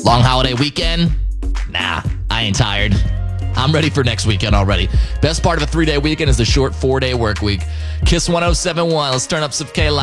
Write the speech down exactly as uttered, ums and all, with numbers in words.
Long holiday weekend? Nah, I ain't tired. I'm ready for next weekend already. Best part of a three-day weekend is the short four-day work week. Kiss one oh seven point one. Let's turn up some K-Live.